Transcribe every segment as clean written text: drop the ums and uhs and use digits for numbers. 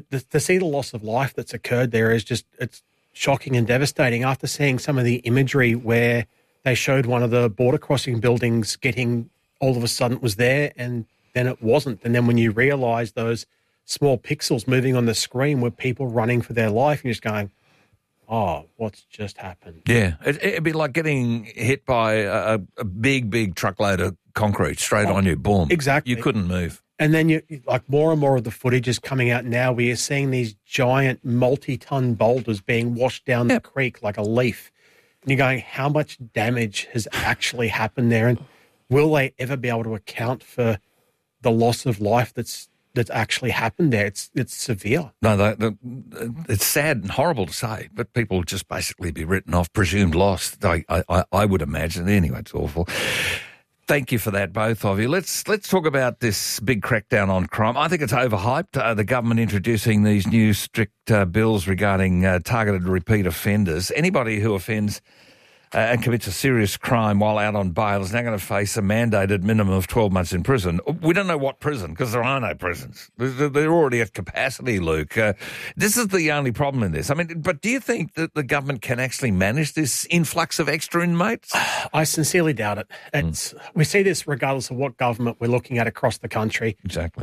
to see the loss of life that's occurred there is just, it's shocking and devastating. After seeing some of the imagery where they showed one of the border crossing buildings getting, all of a sudden it was there and then it wasn't. And then when you realise those small pixels moving on the screen were people running for their life, and you're just going, oh, what's just happened? Yeah, it'd be like getting hit by a big truckload of concrete straight on you, boom. Exactly. You couldn't move. And then you like more and more of the footage is coming out now where you're seeing these giant multi-ton boulders being washed down the creek like a leaf. And you're going, how much damage has actually happened there? And will they ever be able to account for the loss of life that's actually happened there? It's severe. No, it's sad and horrible to say, but people will just basically be written off, presumed lost. I would imagine. Anyway, it's awful. Thank you for that, both of you. Let's talk about this big crackdown on crime. I think it's overhyped. The government introducing these new strict bills regarding targeted repeat offenders. Anybody who offends and commits a serious crime while out on bail is now going to face a mandated minimum of 12 months in prison. We don't know what prison, because there are no prisons. They're already at capacity, Luke. This is the only problem in this. I mean, but do you think that the government can actually manage this influx of extra inmates? I sincerely doubt it. We see this regardless of what government we're looking at across the country. Exactly.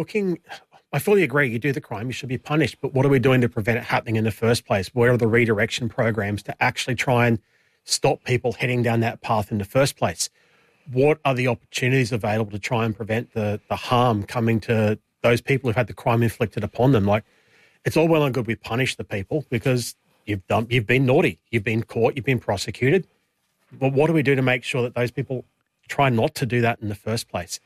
I fully agree, you do the crime, you should be punished, but what are we doing to prevent it happening in the first place? Where are the redirection programs to actually try and stop people heading down that path in the first place? What are the opportunities available to try and prevent the harm coming to those people who've had the crime inflicted upon them? Like, it's all well and good we punish the people because you've been naughty, you've been caught, you've been prosecuted. But what do we do to make sure that those people try not to do that in the first place?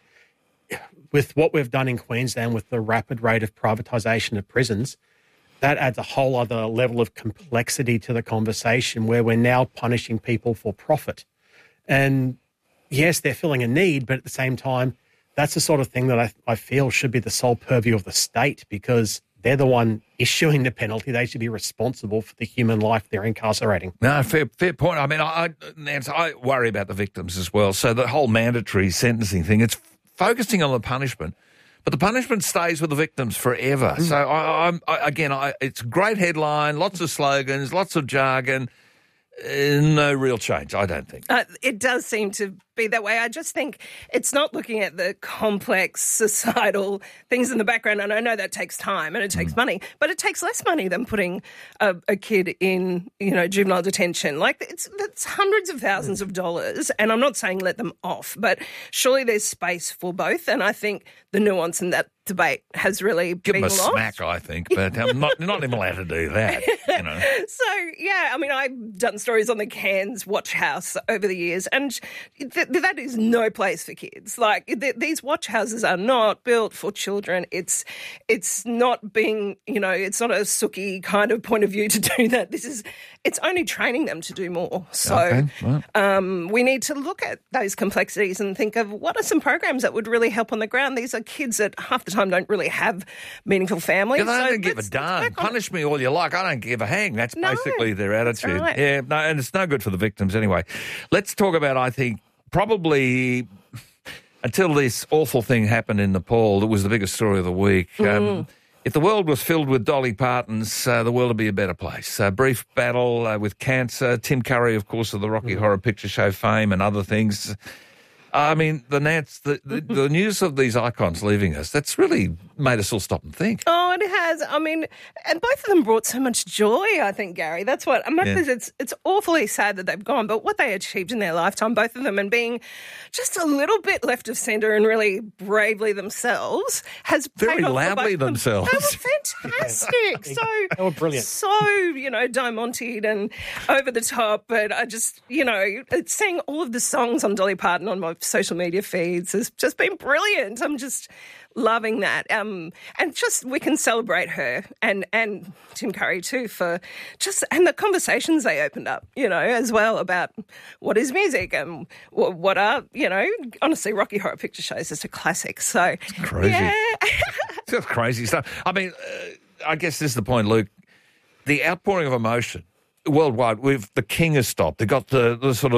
With what we've done in Queensland with the rapid rate of privatisation of prisons, that adds a whole other level of complexity to the conversation where we're now punishing people for profit. And yes, they're filling a need, but at the same time, that's the sort of thing that I feel should be the sole purview of the state because they're the one issuing the penalty. They should be responsible for the human life they're incarcerating. No, fair point. I mean, Nancy, I worry about the victims as well. So the whole mandatory sentencing thing, it's focusing on the punishment. But the punishment stays with the victims forever. So, it's a great headline, lots of slogans, lots of jargon, no real change, I don't think. It does seem to be that way. I just think it's not looking at the complex societal things in the background. And I know that takes time and it takes money, but it takes less money than putting a kid in, juvenile detention. Like that's hundreds of thousands of dollars. And I'm not saying let them off, but surely there's space for both. And I think the nuance in that debate has really Give been them a lost. smack, I think, but I'm not even allowed to do that. So, yeah, I mean, I've done stories on the Cairns Watch House over the years, and that is no place for kids. Like, these watch houses are not built for children. It's not being, it's not a sooky kind of point of view to do that. It's only training them to do more. So we need to look at those complexities and think of what are some programs that would really help on the ground. These are kids that half the time don't really have meaningful families. Yeah, they don't give a darn. Punish me all you like. I don't give a hang. That's basically their attitude. Right. Yeah, no, and it's no good for the victims anyway. Let's talk about, I think, probably until this awful thing happened in Nepal, it was the biggest story of the week. If the world was filled with Dolly Partons, the world would be a better place. Brief battle with cancer. Tim Curry, of course, of the Rocky Horror Picture Show fame and other things. I mean, the news of these icons leaving us, that's really made us all stop and think. Oh, it has. I mean, and both of them brought so much joy, I think, Gary. That's what, it's awfully sad that they've gone, but what they achieved in their lifetime, both of them, and being just a little bit left of centre and really bravely themselves has very paid off loudly for both themselves. They were fantastic. They were brilliant. So, diamontied and over the top, but I just, seeing all of the songs on Dolly Parton on my social media feeds has just been brilliant. I'm just loving that. And just we can celebrate her and Tim Curry too for and the conversations they opened up, as well about what is music and what are, honestly, Rocky Horror Picture Show is just a classic. So, it's crazy. Yeah. It's just crazy stuff. I mean, I guess this is the point, Luke. The outpouring of emotion worldwide, the King has stopped. They got the sort of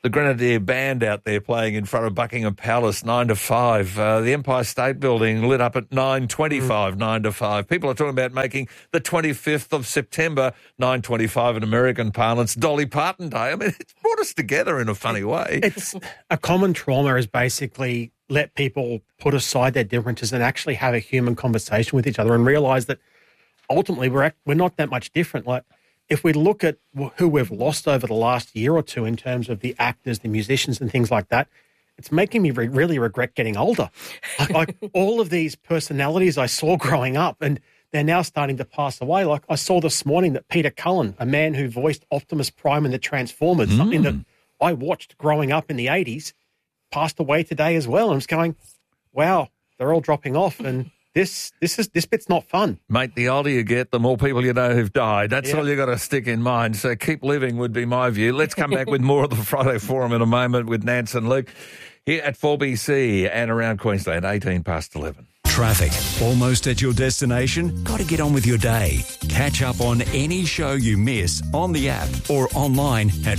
The Grenadier Band out there playing in front of Buckingham Palace, 9 to 5. The Empire State Building lit up at 9:25, 9 to 5. People are talking about making the 25th of September, 9:25 in American parlance, Dolly Parton Day. I mean, it's brought us together in a funny way. It's a common trauma is basically let people put aside their differences and actually have a human conversation with each other and realise that ultimately we're not that much different. Like, if we look at who we've lost over the last year or two in terms of the actors, the musicians and things like that, it's making me really regret getting older. Like all of these personalities I saw growing up, and they're now starting to pass away. Like I saw this morning that Peter Cullen, a man who voiced Optimus Prime in the Transformers, something that I watched growing up in the 80s, passed away today as well. And I'm just going, wow, they're all dropping off, and this bit's not fun. Mate, the older you get, the more people you know who've died. That's all you got to stick in mind. So keep living would be my view. Let's come back with more of the Friday Forum in a moment with Nance and Luke here at 4BC and around Queensland, 18 past 11. Traffic. Almost at your destination? Got to get on with your day. Catch up on any show you miss on the app or online at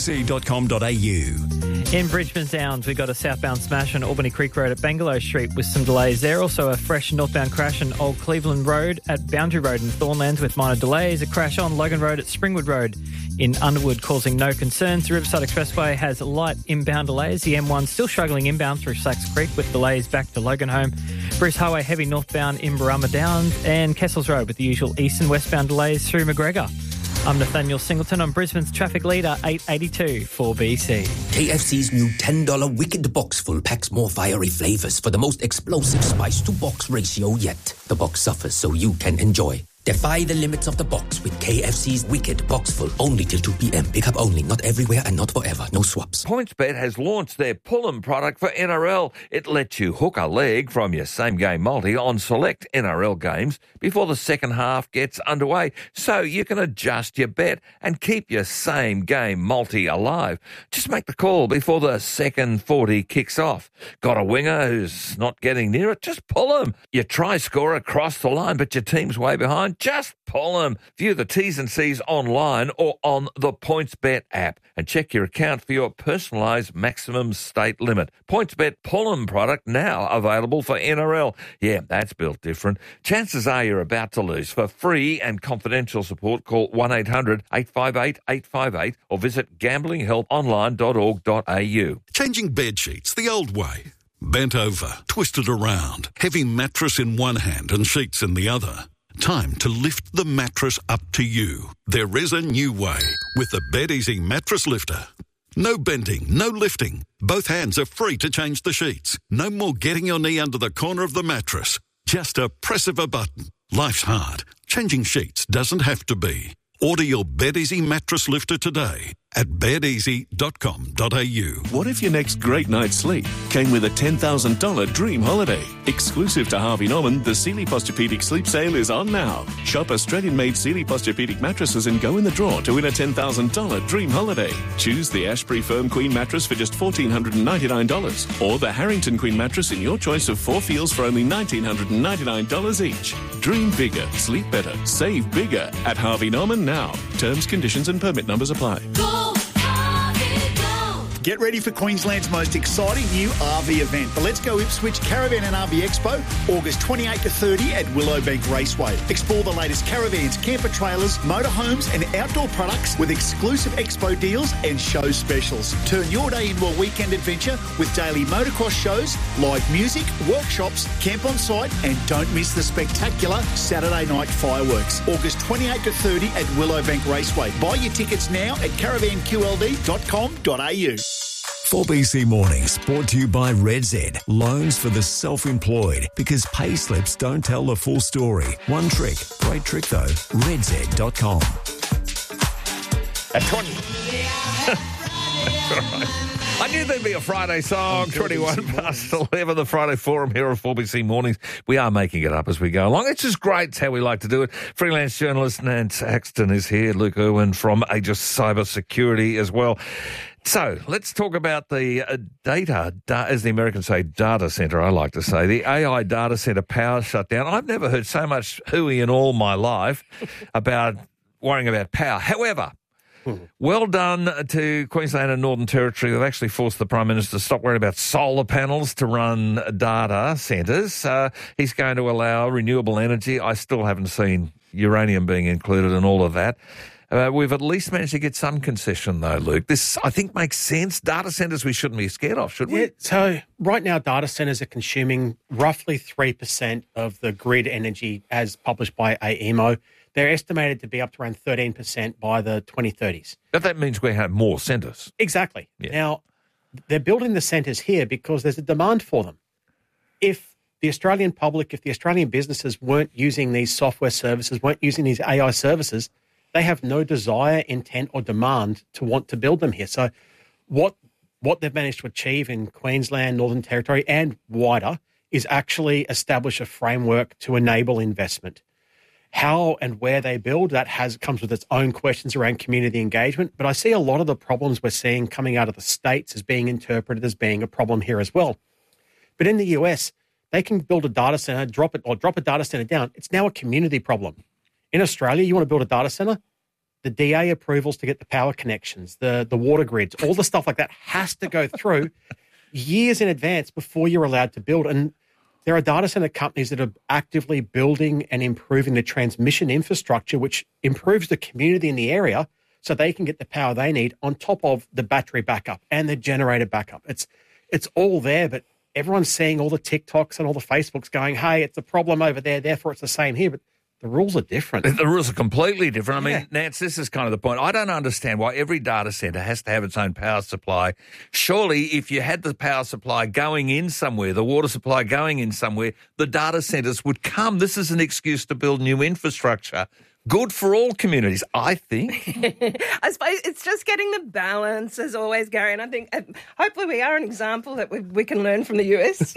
4bc.com.au. In Brisbane Downs, we got a southbound smash on Albany Creek Road at Bangalow Street with some delays there. Also a fresh northbound crash on Old Cleveland Road at Boundary Road in Thornlands with minor delays. A crash on Logan Road at Springwood Road in Underwood causing no concerns. The Riverside Expressway has light inbound delays. The M1 still struggling inbound through Slacks Creek with delays back to Loganholme. Bruce Highway heavy northbound in Barama Downs and Kessels Road with the usual east and westbound delays through McGregor. I'm Nathaniel Singleton on Brisbane's traffic leader, 882 4BC. KFC's new $10 Wicked Box Full packs more fiery flavours for the most explosive spice-to-box ratio yet. The box suffers so you can enjoy. Defy the limits of the box with KFC's Wicked Box Full. Only till 2 p.m. Pick up only. Not everywhere and not forever. No swaps. PointsBet has launched their Pull'em product for NRL. It lets you hook a leg from your same-game multi on select NRL games before the second half gets underway, so you can adjust your bet and keep your same-game multi alive. Just make the call before the second 40 kicks off. Got a winger who's not getting near it? Just pull him. Your try scorer crossed the line, but your team's way behind? Just pull them. View the T's and C's online or on the PointsBet app and check your account for your personalised maximum state limit. PointsBet Pull'em product now available for NRL. Yeah, that's built different. Chances are you're about to lose. For free and confidential support, call 1-800-858-858 or visit gamblinghelponline.org.au. Changing bed sheets the old way. Bent over, twisted around, heavy mattress in one hand and sheets in the other. Time to lift the mattress up to you. There is a new way with the BedEasy Mattress Lifter. No bending, no lifting. Both hands are free to change the sheets. No more getting your knee under the corner of the mattress. Just a press of a button. Life's hard. Changing sheets doesn't have to be. Order your BedEasy Mattress Lifter today at bedeasy.com.au. What if your next great night's sleep came with a $10,000 dream holiday? Exclusive to Harvey Norman, the Sealy Posturepedic Sleep Sale is on now. Shop Australian-made Sealy Posturepedic mattresses and go in the draw to win a $10,000 dream holiday. Choose the Ashbury Firm Queen mattress for just $1,499 or the Harrington Queen mattress in your choice of 4 feels for only $1,999 each. Dream bigger, sleep better, save bigger at Harvey Norman now. Terms, conditions and permit numbers apply. Get ready for Queensland's most exciting new RV event, the Let's Go Ipswich Caravan and RV Expo, August 28 to 30 at Willowbank Raceway. Explore the latest caravans, camper trailers, motorhomes and outdoor products with exclusive expo deals and show specials. Turn your day into a weekend adventure with daily motocross shows, live music, workshops, camp on site and don't miss the spectacular Saturday night fireworks. August 28 to 30 at Willowbank Raceway. Buy your tickets now at caravanqld.com.au. 4BC Mornings, brought to you by RedZ. Loans for the self-employed, because pay slips don't tell the full story. One trick, great trick though, redz.com. At 20. I knew there'd be a Friday song, 21 past 11, the Friday Forum here at 4BC Mornings. We are making it up as we go along. It's just great. It's how we like to do it. Freelance journalist Nance Axton is here. Luke Irwin from Aegis Cyber Security as well. So let's talk about the data, as the Americans say, data centre, I like to say. The AI data centre power shutdown. I've never heard so much hooey in all my life about worrying about power. However, Well done to Queensland and Northern Territory. They've actually forced the Prime Minister to stop worrying about solar panels to run data centres. He's going to allow renewable energy. I still haven't seen uranium being included in all of that. We've at least managed to get some concession, though, Luke. This, I think, makes sense. Data centres we shouldn't be scared of, should we? Yeah, so right now, data centres are consuming roughly 3% of the grid energy as published by AEMO. They're estimated to be up to around 13% by the 2030s. But that means we have more centres. Exactly. Yeah. Now, they're building the centres here because there's a demand for them. If the Australian public, if the Australian businesses weren't using these software services, weren't using these AI services, they have no desire, intent or demand to want to build them here. So what they've managed to achieve in Queensland, Northern Territory and wider is actually establish a framework to enable investment. How and where they build, that comes with its own questions around community engagement. But I see a lot of the problems we're seeing coming out of the States as being interpreted as being a problem here as well. But in the US, they can build a data center, drop a data center down. It's now a community problem. In Australia, you want to build a data center, the DA approvals to get the power connections, the water grids, all the stuff like that has to go through years in advance before you're allowed to build. And there are data center companies that are actively building and improving the transmission infrastructure, which improves the community in the area so they can get the power they need on top of the battery backup and the generator backup. It's all there, but everyone's seeing all the TikToks and all the Facebooks going, hey, it's a problem over there, therefore it's the same here. But the rules are different. The rules are completely different. I mean, Nance, this is kind of the point. I don't understand why every data centre has to have its own power supply. Surely, if you had the power supply going in somewhere, the water supply going in somewhere, the data centres would come. This is an excuse to build new infrastructure. Good for all communities, I think. I suppose it's just getting the balance, as always, Gary. And I think hopefully we are an example that we can learn from the US,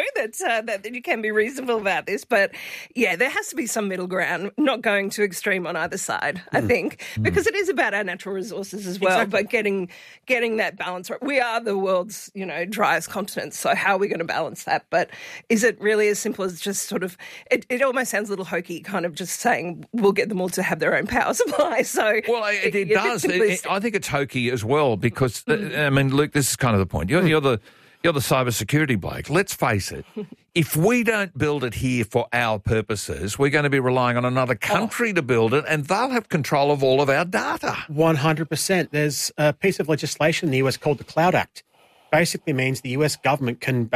that you can be reasonable about this. But, yeah, there has to be some middle ground, not going too extreme on either side, I think, because it is about our natural resources as well. Exactly. But getting that balance right. We are the world's, driest continent, so how are we going to balance that? But is it really as simple as just sort of it almost sounds a little hokey, kind of just saying we'll get them all to have their own power supply. So it does. I think it's hokey as well because Luke, this is kind of the point. You're the cybersecurity bloke. Let's face it. If we don't build it here for our purposes, we're going to be relying on another country to build it, and they'll have control of all of our data. 100%. There's a piece of legislation in the US called the Cloud Act. Basically means the US government can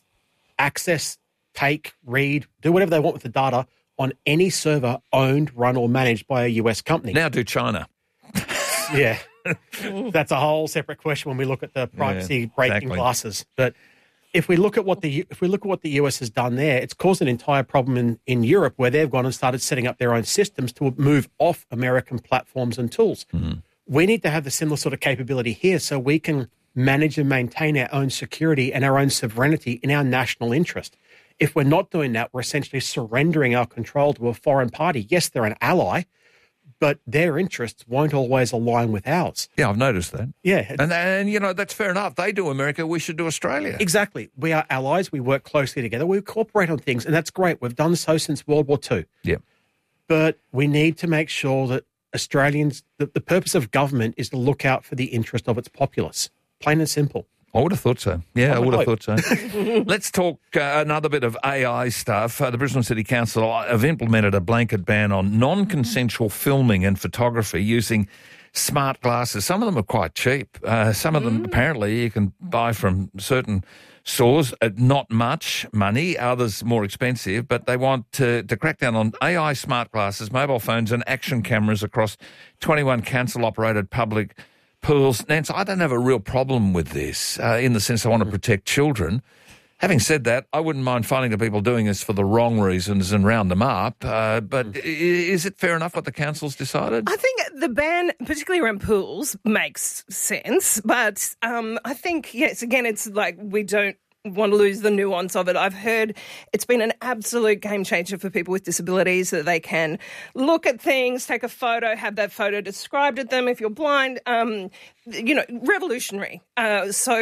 access, take, read, do whatever they want with the data on any server owned, run or managed by a US company. Now do China. Yeah. That's a whole separate question when we look at the privacy breaking glasses. But if we look at what the US has done there, it's caused an entire problem in Europe where they've gone and started setting up their own systems to move off American platforms and tools. Mm-hmm. We need to have the similar sort of capability here so we can manage and maintain our own security and our own sovereignty in our national interest. If we're not doing that, we're essentially surrendering our control to a foreign party. Yes, they're an ally, but their interests won't always align with ours. Yeah, I've noticed that. Yeah. And that's fair enough. They do America, we should do Australia. Exactly. We are allies. We work closely together. We cooperate on things, and that's great. We've done so since World War II. Yeah. But we need to make sure that Australians, the purpose of government is to look out for the interest of its populace. Plain and simple. I would have thought so. Yeah, I would have thought so. Let's talk another bit of AI stuff. The Brisbane City Council have implemented a blanket ban on non-consensual filming and photography using smart glasses. Some of them are quite cheap. Some of them, apparently, you can buy from certain stores at not much money, others more expensive, but they want to crack down on AI smart glasses, mobile phones and action cameras across 21 council-operated public pools. Nance, I don't have a real problem with this in the sense I want to protect children. Having said that, I wouldn't mind finding the people doing this for the wrong reasons and round them up. But is it fair enough what the council's decided? I think the ban, particularly around pools, makes sense. But I think, yes, again, it's like we don't want to lose the nuance of it. I've heard it's been an absolute game changer for people with disabilities that they can look at things, take a photo, have that photo described at them if you're blind, revolutionary. So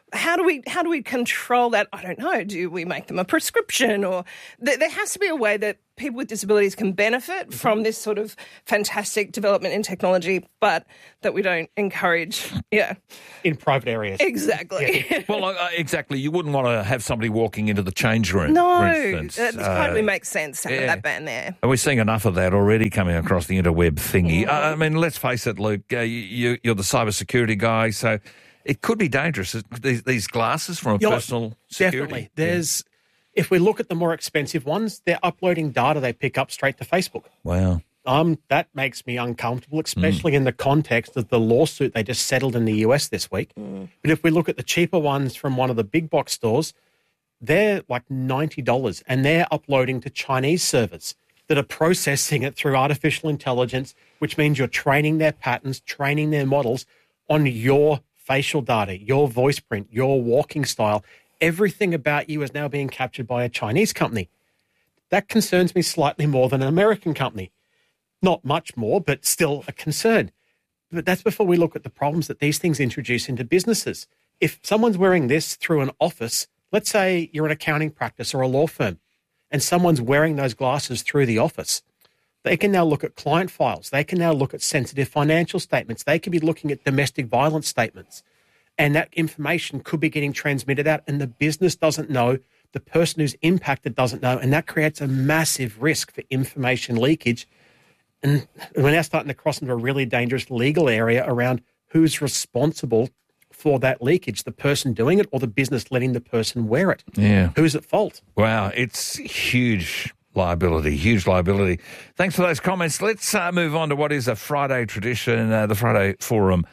how do we control that? I don't know. Do we make them a prescription, or there has to be a way that people with disabilities can benefit from this sort of fantastic development in technology, but that we don't encourage. Yeah, in private areas. Exactly. Yeah. Well, exactly. You wouldn't want to have somebody walking into the change room. No, for instance. it totally makes sense to have that ban there. And we're seeing enough of that already coming across the interweb thingy. I mean, let's face it, Luke, you're the cybersecurity guy, so it could be dangerous. These glasses from a personal security. Definitely. If we look at the more expensive ones, they're uploading data they pick up straight to Facebook. Wow. That makes me uncomfortable, especially in the context of the lawsuit they just settled in the US this week. But if we look at the cheaper ones from one of the big box stores, they're like $90, and they're uploading to Chinese servers that are processing it through artificial intelligence, which means you're training their patterns, training their models on your facial data, your voice print, your walking style. Everything about you is now being captured by a Chinese company. That concerns me slightly more than an American company. Not much more, but still a concern. But that's before we look at the problems that these things introduce into businesses. If someone's wearing this through an office, let's say you're an accounting practice or a law firm, and someone's wearing those glasses through the office, they can now look at client files. They can now look at sensitive financial statements. They could be looking at domestic violence statements. And that information could be getting transmitted out, and the business doesn't know, the person who's impacted doesn't know, and that creates a massive risk for information leakage. And we're now starting to cross into a really dangerous legal area around who's responsible for that leakage, the person doing it or the business letting the person wear it. Yeah. Who's at fault? Wow, it's huge liability. Thanks for those comments. Let's move on to what is a Friday tradition, the Friday Forum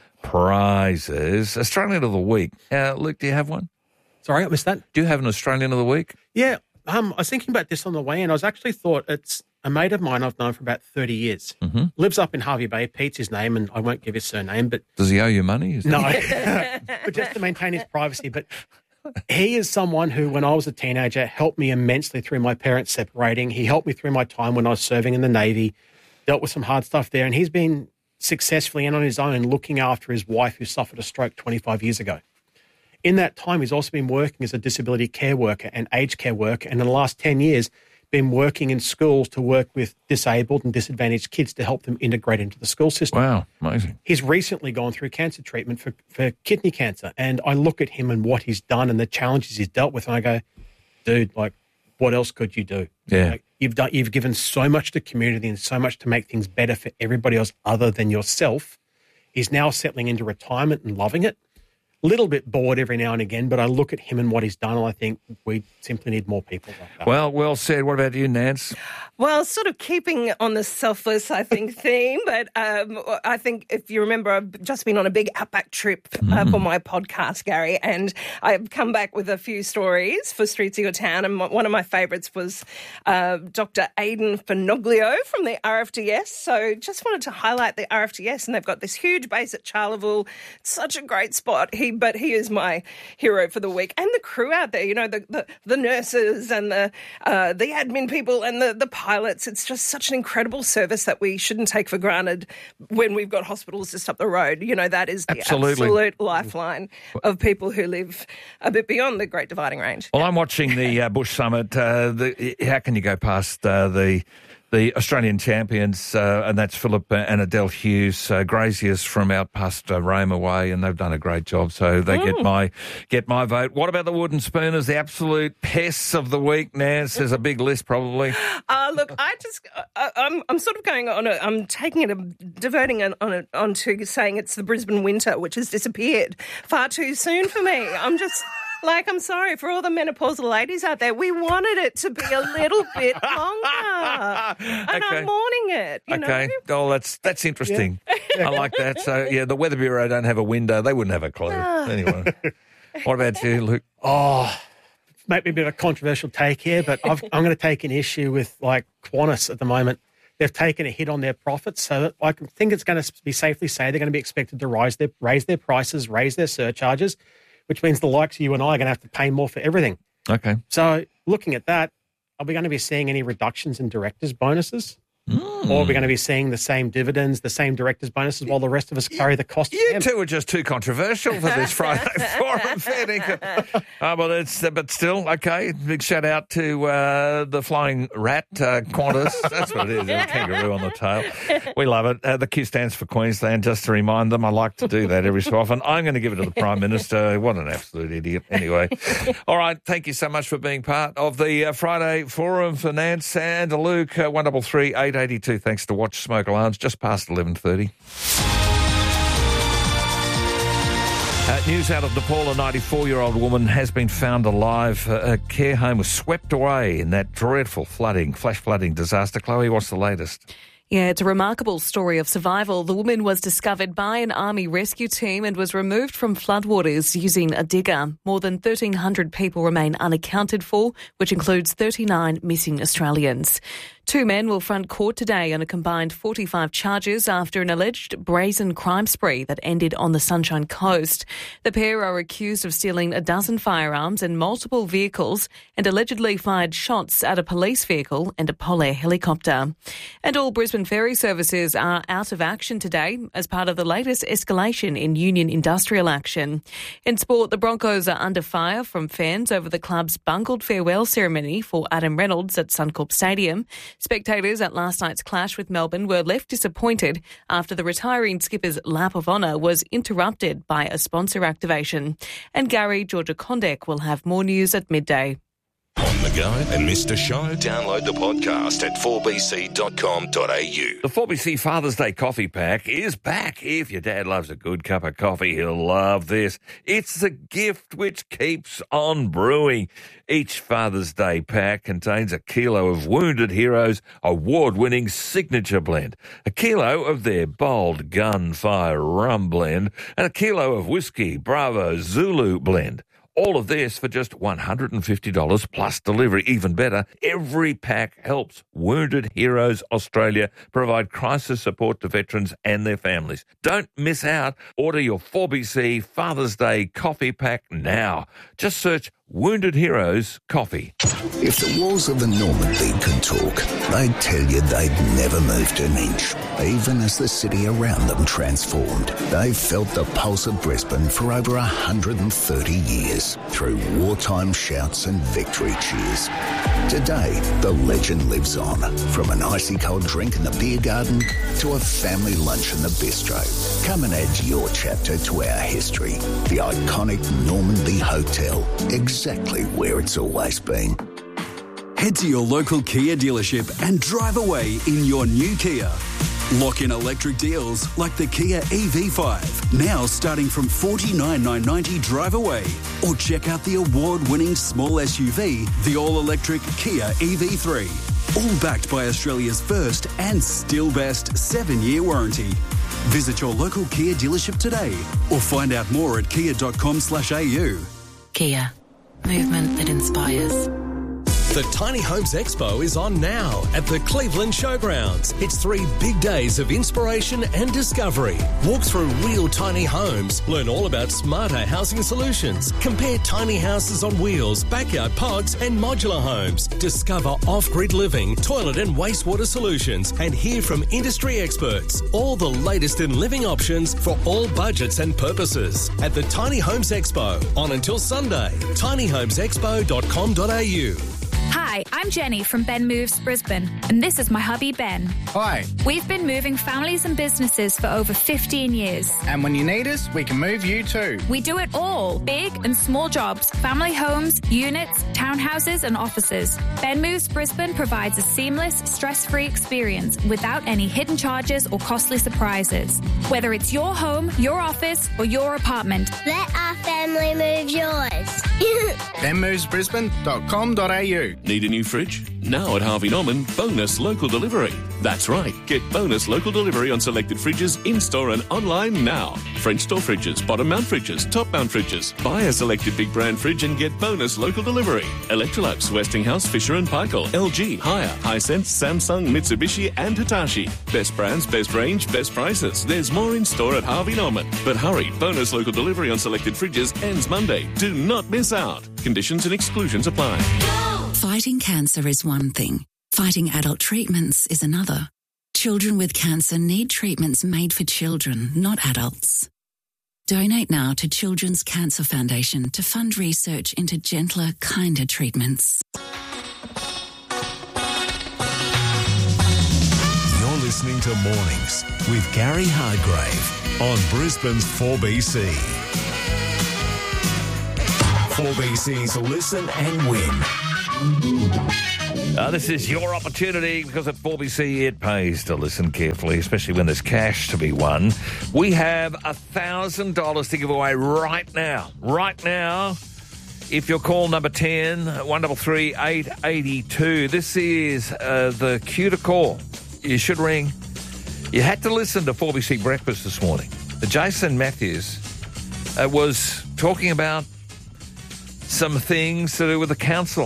prizes. Australian of the Week. Luke, do you have one? Sorry, I missed that. Do you have an Australian of the Week? Yeah. I was thinking about this on the way, and I was actually thought it's a mate of mine I've known for about 30 years. Mm-hmm. Lives up in Harvey Bay. Pete's his name, and I won't give his surname. But does he owe you money? No, but just to maintain his privacy. But he is someone who, when I was a teenager, helped me immensely through my parents separating. He helped me through my time when I was serving in the Navy, dealt with some hard stuff there, and he's been successfully and on his own looking after his wife who suffered a stroke 25 years ago. In that time, he's also been working as a disability care worker and aged care worker, and in the last 10 years, been working in schools to work with disabled and disadvantaged kids to help them integrate into the school system. Wow, amazing. He's recently gone through cancer treatment for kidney cancer, and I look at him and what he's done and the challenges he's dealt with, and I go, dude, like, what else could you do? Yeah. Like, you've given so much to community and so much to make things better for everybody else other than yourself. He's now settling into retirement and loving it. A little bit bored every now and again, but I look at him and what he's done, and I think we simply need more people like that. Well said. What about you, Nance? Well, sort of keeping on the selfless, I think, theme, but I think if you remember, I've just been on a big outback trip for my podcast, Gary, and I've come back with a few stories for Streets of Your Town, and one of my favourites was Dr. Aidan Finoglio from the RFDS. So just wanted to highlight the RFDS, and they've got this huge base at Charleville. Such a great spot. But he is my hero for the week, and the crew out there. You know, the nurses and the admin people and the pilots. It's just such an incredible service that we shouldn't take for granted when we've got hospitals just up the road. You know, that is the absolute lifeline of people who live a bit beyond the Great Dividing Range. Well, I'm watching the Bush Summit. How can you go past the Australian champions, and that's Philip and Adele Hughes, graziers from out past Roma way, and they've done a great job. So they get my vote. What about the Wooden Spooners, the absolute pests of the week? Nance, there's a big list probably. Look, I'm sort of going on. I'm taking it, diverting it onto saying it's the Brisbane winter, which has disappeared far too soon for me. I'm just. Like, I'm sorry, for all the menopausal ladies out there, we wanted it to be a little bit longer. And I'm mourning it, you know? Oh, that's interesting. Yeah. I like that. So, yeah, the Weather Bureau don't have a window. They wouldn't have a clue. Anyway. What about you, Luke? Oh, maybe a bit of a controversial take here, but I'm going to take an issue with, like, Qantas at the moment. They've taken a hit on their profits, so I think it's going to be safely say they're going to be expected to raise their prices, raise their surcharges, which means the likes of you and I are going to have to pay more for everything. Okay. So looking at that, are we going to be seeing any reductions in directors' bonuses? Or are we going to be seeing the same dividends, the same directors' bonuses, while the rest of us carry the cost? You two are just too controversial for this Friday forum, fair dinkum. But still, okay. Big shout out to the flying rat, Qantas. That's what it is, a kangaroo on the tail. We love it. The Q stands for Queensland, just to remind them. I like to do that every so often. I'm going to give it to the Prime Minister. What an absolute idiot. Anyway. All right, thank you so much for being part of the Friday forum for Nance and Luke, 133 882. Thanks to Watch Smoke Alarms, just past 11:30. News out of Nepal, a 94-year-old woman has been found alive. Her care home was swept away in that dreadful flash flooding disaster. Chloe, what's the latest? Yeah, it's a remarkable story of survival. The woman was discovered by an army rescue team and was removed from floodwaters using a digger. More than 1,300 people remain unaccounted for, which includes 39 missing Australians. 2 men will front court today on a combined 45 charges after an alleged brazen crime spree that ended on the Sunshine Coast. The pair are accused of stealing a dozen firearms and multiple vehicles and allegedly fired shots at a police vehicle and a Polair helicopter. And all Brisbane ferry services are out of action today as part of the latest escalation in union industrial action. In sport, the Broncos are under fire from fans over the club's bungled farewell ceremony for Adam Reynolds at Suncorp Stadium. Spectators at last night's clash with Melbourne were left disappointed after the retiring skipper's lap of honour was interrupted by a sponsor activation. And Gary Georgia-Condek will have more news at midday. On the go and missed a show? Download the podcast at 4bc.com.au. The 4BC Father's Day coffee pack is back. If your dad loves a good cup of coffee, he'll love this. It's the gift which keeps on brewing. Each Father's Day pack contains a kilo of Wounded Heroes award-winning signature blend, a kilo of their bold gunfire rum blend, and a kilo of whiskey Bravo Zulu blend. All of this for just $150 plus delivery. Even better, every pack helps Wounded Heroes Australia provide crisis support to veterans and their families. Don't miss out. Order your 4BC Father's Day coffee pack now. Just search Wounded Heroes Coffee. If the walls of the Normandy could talk, they'd tell you they'd never moved an inch, even as the city around them transformed. They've felt the pulse of Brisbane for over 130 years, through wartime shouts and victory cheers. Today, the legend lives on, from an icy cold drink in the beer garden to a family lunch in the bistro. Come and add your chapter to our history. The iconic Normandy Hotel, exactly where it's always been. Head to your local Kia dealership and drive away in your new Kia. Lock in electric deals like the Kia EV5, now starting from $49,990 drive away. Or check out the award-winning small SUV, the all-electric Kia EV3. All backed by Australia's first and still best 7-year warranty. Visit your local Kia dealership today or find out more at kia.com/au. Kia. Movement that inspires. The Tiny Homes Expo is on now at the Cleveland Showgrounds. It's 3 big days of inspiration and discovery. Walk through real tiny homes, learn all about smarter housing solutions, compare tiny houses on wheels, backyard pods and modular homes. Discover off-grid living, toilet and wastewater solutions, and hear from industry experts. All the latest in living options for all budgets and purposes. At the Tiny Homes Expo, on until Sunday. tinyhomesexpo.com.au. Hi, I'm Jenny from Ben Moves Brisbane, and this is my hubby Ben. Hi. We've been moving families and businesses for over 15 years. And when you need us, we can move you too. We do it all, big and small jobs, family homes, units, townhouses and offices. Ben Moves Brisbane provides a seamless, stress-free experience without any hidden charges or costly surprises. Whether it's your home, your office or your apartment. Let our family move yours. benmovesbrisbane.com.au. Need a new fridge? Now at Harvey Norman, bonus local delivery. That's right. Get bonus local delivery on selected fridges in-store and online now. French door fridges, bottom mount fridges, top mount fridges. Buy a selected big brand fridge and get bonus local delivery. Electrolux, Westinghouse, Fisher & Paykel, LG, Haier, Hisense, Samsung, Mitsubishi and Hitachi. Best brands, best range, best prices. There's more in-store at Harvey Norman. But hurry, bonus local delivery on selected fridges ends Monday. Do not miss out. Conditions and exclusions apply. Fighting cancer is one thing. Fighting adult treatments is another. Children with cancer need treatments made for children, not adults. Donate now to Children's Cancer Foundation to fund research into gentler, kinder treatments. You're listening to Mornings with Gary Hardgrave on Brisbane's 4BC. 4BC's Listen and Win. This is your opportunity because at 4BC it pays to listen carefully, especially when there's cash to be won. We have $1,000 to give away right now. Right now, if you're call number 10, 133 882. This is the cue to call. You should ring. You had to listen to 4BC Breakfast this morning. Jason Matthews was talking about some things to do with the council.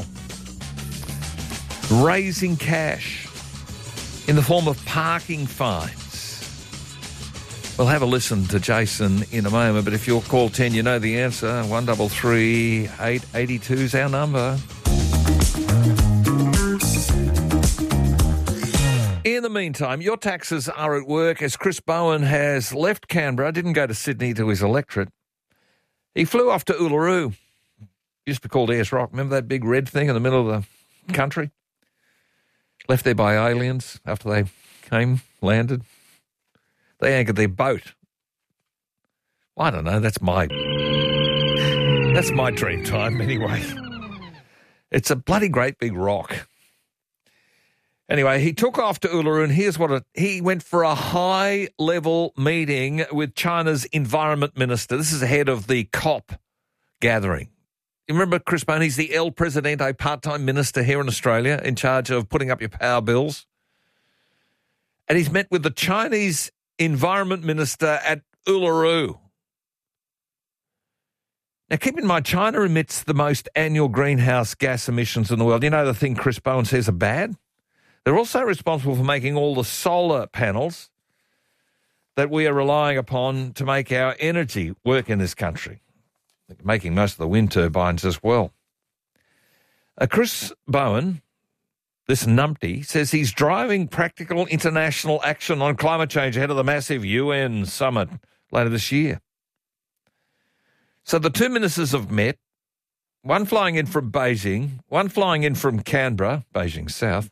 Raising cash in the form of parking fines. We'll have a listen to Jason in a moment, but if you're call 10, you know the answer. 133 882 is our number. In the meantime, your taxes are at work as Chris Bowen has left Canberra, didn't go to Sydney to his electorate. He flew off to Uluru. Used to be called Ayers Rock. Remember that big red thing in the middle of the country? Left there by aliens after they came, landed. They anchored their boat. I don't know, that's my dream time anyway. It's a bloody great big rock. Anyway, he took off to Uluru, and here's what he went for a high-level meeting with China's environment minister. This is ahead of the COP gathering. You remember Chris Bowen? He's the El Presidente part-time minister here in Australia in charge of putting up your power bills. And he's met with the Chinese environment minister at Uluru. Now, keep in mind, China emits the most annual greenhouse gas emissions in the world. You know the thing Chris Bowen says are bad? They're also responsible for making all the solar panels that we are relying upon to make our energy work in this country. Making most of the wind turbines as well. Chris Bowen, this numpty, says he's driving practical international action on climate change ahead of the massive UN summit later this year. So the two ministers have met, one flying in from Beijing, one flying in from Canberra, Beijing South,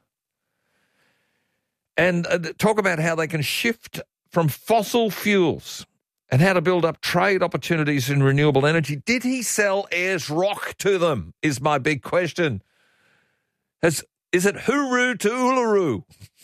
and talk about how they can shift from fossil fuels and how to build up trade opportunities in renewable energy. Did he sell Ayers Rock to them, is my big question. Is it hooroo to Uluru?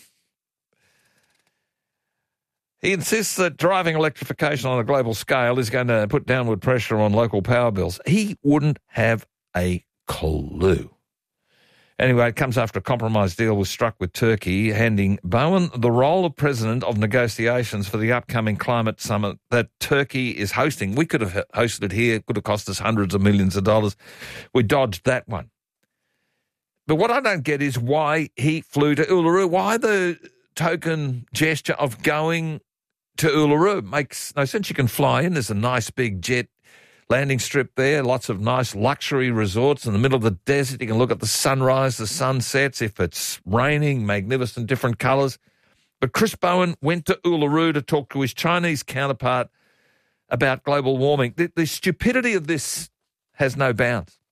He insists that driving electrification on a global scale is going to put downward pressure on local power bills. He wouldn't have a clue. Anyway, it comes after a compromise deal was struck with Turkey, handing Bowen the role of president of negotiations for the upcoming climate summit that Turkey is hosting. We could have hosted it here. It could have cost us hundreds of millions of dollars. We dodged that one. But what I don't get is why he flew to Uluru. Why the token gesture of going to Uluru? Makes no sense. You can fly in. There's a nice big jet landing strip there, lots of nice luxury resorts in the middle of the desert. You can look at the sunrise, the sunsets. If it's raining, magnificent, different colours. But Chris Bowen went to Uluru to talk to his Chinese counterpart about global warming. The stupidity of this has no bounds.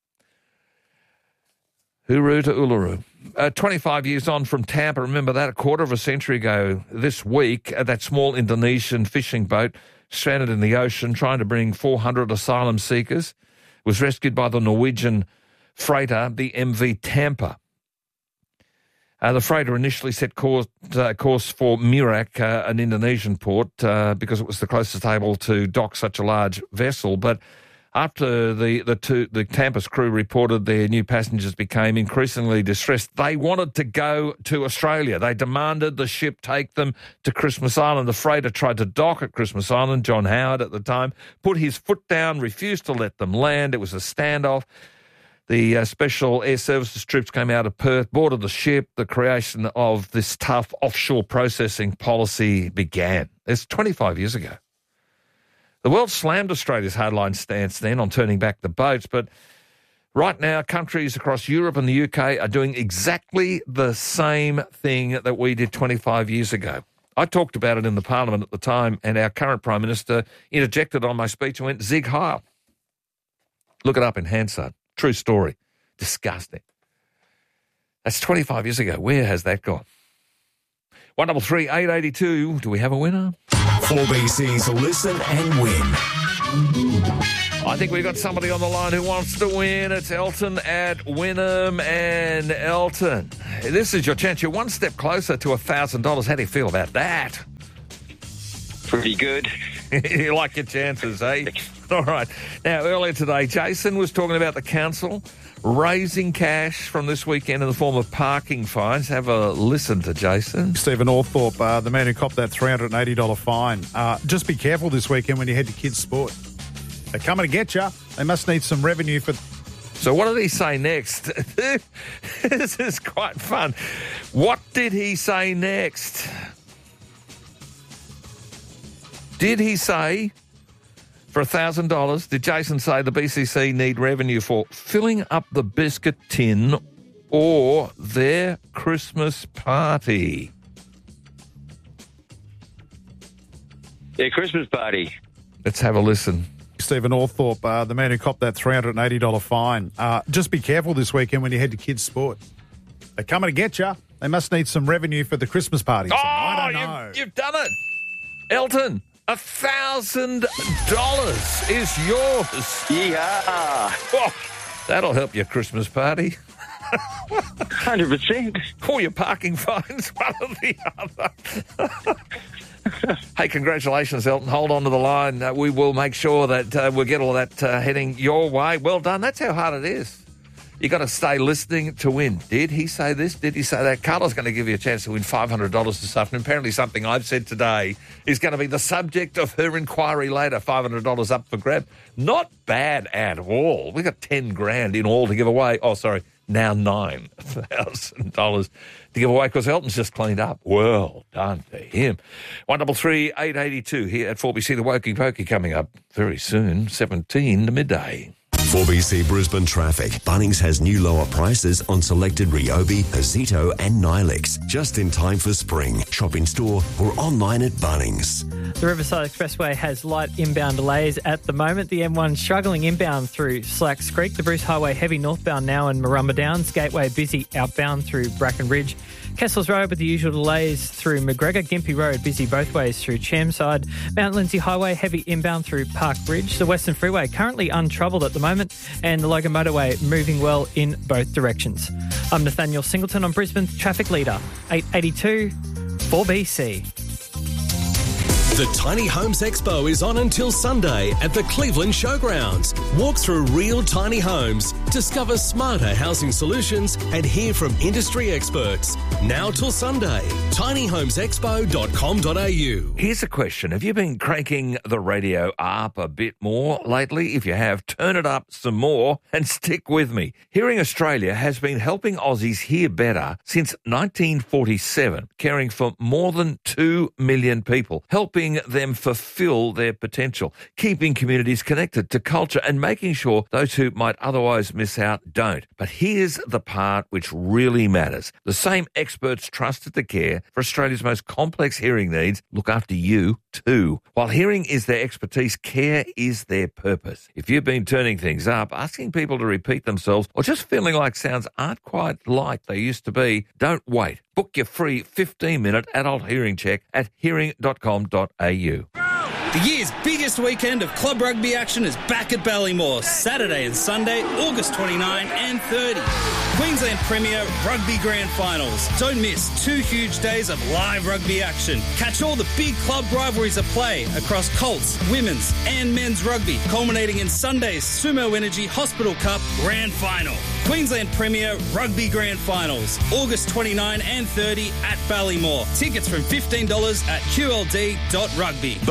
Hooroo to Uluru. 25 years on from Tampa, remember that, a quarter of a century ago this week, that small Indonesian fishing boat stranded in the ocean trying to bring 400 asylum seekers, was rescued by the Norwegian freighter, the MV Tampa. The freighter initially set course for Merak, an Indonesian port, because it was the closest able to dock such a large vessel. But after the Tampa's crew reported their new passengers became increasingly distressed, they wanted to go to Australia. They demanded the ship take them to Christmas Island. The freighter tried to dock at Christmas Island. John Howard at the time put his foot down, refused to let them land. It was a standoff. The Special Air Services troops came out of Perth, boarded the ship. The creation of this tough offshore processing policy began. It's 25 years ago. The world slammed Australia's hardline stance then on turning back the boats, but Right now, countries across Europe and the UK are doing exactly the same thing that we did 25 years ago. I talked about it in the Parliament at the time, and our current Prime Minister interjected on my speech and went, Zig Heil. Look it up in Hansard. True story. Disgusting. That's 25 years ago. Where has that gone? 133 882. Do we have a winner? 4BC's Listen and Win. I think we've got somebody on the line who wants to win. It's Elton at Wynnum. And Elton, this is your chance. You're one step closer to $1,000. How do you feel about that? Pretty good. You like your chances, eh? All right. Now, earlier today, Jason was talking about the council raising cash from this weekend in the form of parking fines. Have a listen to Jason. Stephen Orthorpe, the man who copped that $380 fine. Just be careful this weekend when you head to kids' sport. They're coming to get you. They must need some revenue for... So what did he say next? This is quite fun. What did he say next? Did he say, for $1,000, did Jason say the BCC need revenue for filling up the biscuit tin or their Christmas party? Their Christmas party. Let's have a listen. Stephen Orthorpe, the man who copped that $380 fine. Just be careful this weekend when you head to kids' sport. They're coming to get you. They must need some revenue for the Christmas party. Oh, I don't know. You've done it. Elton, $1,000 is yours. Yeah. Oh, that'll help your Christmas party. 100%. Or your parking fines, one or the other. Hey, congratulations, Elton. Hold on to the line. We will make sure that we'll get all that heading your way. Well done. That's how hard it is. You got to stay listening to win. Did he say this? Did he say that? Carla's going to give you a chance to win $500 this afternoon. Apparently something I've said today is going to be the subject of her inquiry later. $500 up for grab. Not bad at all. We got 10 grand in all to give away. Oh, sorry. Now $9,000 to give away because Elton's just cleaned up. Well done to him. 133 882 here at 4BC. The Wokey Pokey coming up very soon, 17 to midday. 4BC Brisbane traffic. Bunnings has new lower prices on selected Ryobi, Zito and Nilix. Just in time for spring. Shop in store or online at Bunnings. The Riverside Expressway has light inbound delays at the moment. The M1 struggling inbound through Slacks Creek. The Bruce Highway heavy northbound now in Marumba Downs. Gateway busy outbound through Bracken Ridge. Kessels Road with the usual delays through McGregor. Gympie Road busy both ways through Chermside. Mount Lindsay Highway heavy inbound through Park Ridge. The Western Freeway currently untroubled at the moment, and the Logan Motorway moving well in both directions. I'm Nathaniel Singleton on Brisbane's Traffic Leader, 882 4BC. The Tiny Homes Expo is on until Sunday at the Cleveland Showgrounds. Walk through real tiny homes, discover smarter housing solutions and hear from industry experts. Now till Sunday, tinyhomesexpo.com.au. Here's a question. Have you been cranking the radio up a bit more lately? If you have, turn it up some more and stick with me. Hearing Australia has been helping Aussies hear better since 1947, caring for more than 2 million people, helping them fulfill their potential, keeping communities connected to culture and making sure those who might otherwise miss out don't. But here's the part which really matters. The same experts trusted to care for Australia's most complex hearing needs look after you too. While hearing is their expertise, care is their purpose. If you've been turning things up, asking people to repeat themselves, or just feeling like sounds aren't quite like they used to be, don't wait. Book your free 15-minute adult hearing check at hearing.com.au. The year's biggest weekend of club rugby action is back at Ballymore, Saturday and Sunday, August 29 and 30. Queensland Premier Rugby Grand Finals. Don't miss 2 huge days of live rugby action. Catch all the big club rivalries at play across Colts, women's and men's rugby, culminating in Sunday's Sumo Energy Hospital Cup Grand Final. Queensland Premier Rugby Grand Finals, August 29 and 30 at Ballymore. Tickets from $15 at qld.rugby. Bonus gift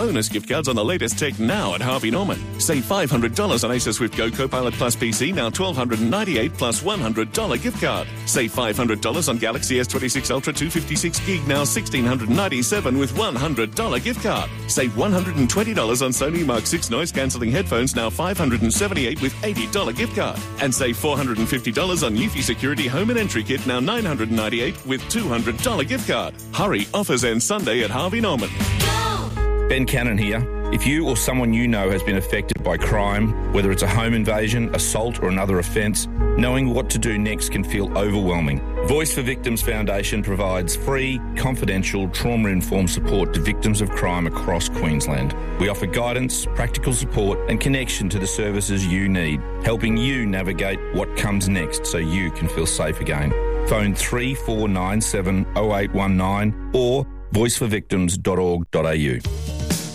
gift cards on the latest tech now at Harvey Norman. Save $500 on Acer Swift Go Copilot Plus PC, now $1,298 plus $100 gift card. Save $500 on Galaxy S26 Ultra 256 gig, now $1,697 with $100 gift card. Save $120 on Sony Mark 6 noise cancelling headphones, now $578 with $80 gift card. And save $450 on Eufy Security Home and Entry Kit, now $998 with $200 gift card. Hurry, offers end Sunday at Harvey Norman. Ben Cannon here. If you or someone you know has been affected by crime, whether it's a home invasion, assault or another offence, knowing what to do next can feel overwhelming. Voice for Victims Foundation provides free, confidential, trauma-informed support to victims of crime across Queensland. We offer guidance, practical support and connection to the services you need, helping you navigate what comes next so you can feel safe again. Phone 3497 0819 or voiceforvictims.org.au.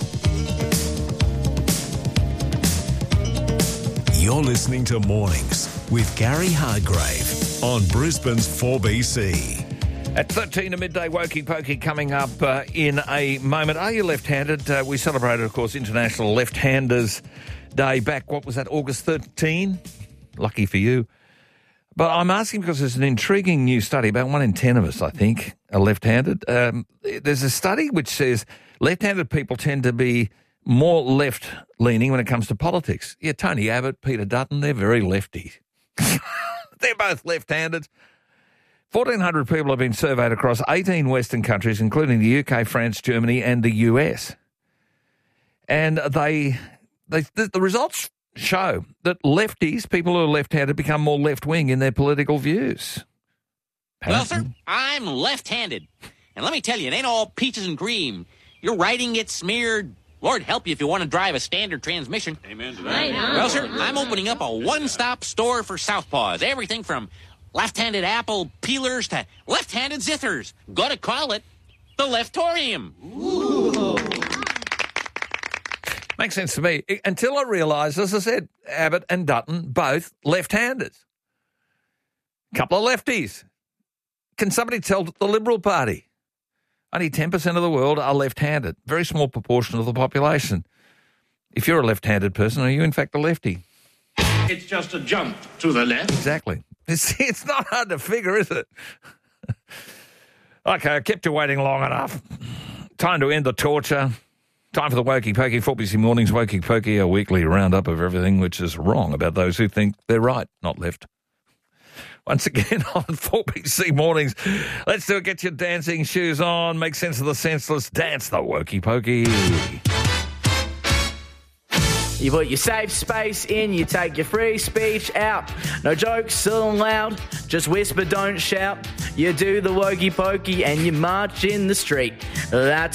You're listening to Mornings with Gary Hargrave on Brisbane's 4BC. At 13 to midday, Wokey Pokey coming up in a moment. Are you left-handed? We celebrated, of course, International Left-Handers Day back, what was that, August 13? Lucky for you. But I'm asking because there's an intriguing new study. About 1 in 10 of us, I think, are left-handed. There's a study which says left-handed people tend to be more left-leaning when it comes to politics. Yeah, Tony Abbott, Peter Dutton, they're very lefty. They're both left-handed. 1,400 people have been surveyed across 18 Western countries, including the UK, France, Germany and the US. And the results show that lefties, people who are left-handed, become more left-wing in their political views. Well, sir, I'm left-handed. And let me tell you, it ain't all peaches and cream. Your writing gets smeared. Lord help you if you want to drive a standard transmission. Amen to that. Well, sir, I'm opening up a one-stop store for southpaws. Everything from left-handed apple peelers to left-handed zithers. Gotta call it the Leftorium. Ooh. Makes sense to me. Until I realised, as I said, Abbott and Dutton, both left-handers. Couple of lefties. Can somebody tell the Liberal Party? Only 10% of the world are left-handed. Very small proportion of the population. If you're a left-handed person, are you in fact a lefty? It's just a jump to the left. Exactly. It's not hard to figure, is it? Okay, I kept you waiting long enough. Time to end the torture. Time for the Wokey Pokey. 4BC Mornings, Wokey Pokey, a weekly roundup of everything which is wrong about those who think they're right, not left. Once again on 4BC Mornings. Let's do it. Get your dancing shoes on. Make sense of the senseless. Dance the Wokey Pokey. You put your safe space in, you take your free speech out. No jokes allowed, just whisper, don't shout. You do the Wokey Pokey and you march in the street. That's